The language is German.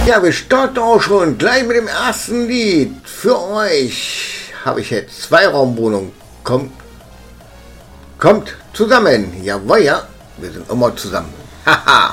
Ja, wir starten auch schon gleich mit dem ersten Lied. Für euch habe ich jetzt 2 Raumwohnungen. Kommt zusammen. Jawohl, ja. Wir sind immer zusammen. Haha.